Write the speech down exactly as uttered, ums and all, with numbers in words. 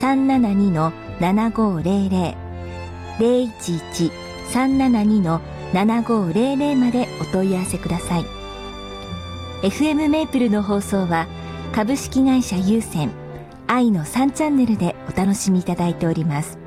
さんななにのななごーぜろぜろ ゼロいちいち さんななにのななごーぜろぜろ までお問い合わせください。 エフエム メープルの放送は株式会社有線愛のさんチャンネルでお楽しみいただいております。